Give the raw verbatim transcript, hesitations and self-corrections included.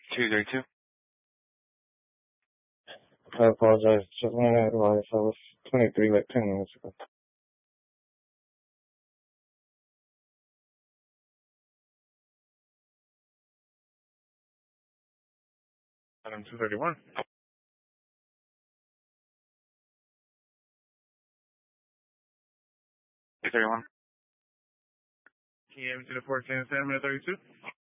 two thirty-two. I apologize. Just when I realized I was twenty-three like ten minutes ago. Item two thirty-one. two thirty-one. Can you have me to the fourteen, seven minute thirty-two?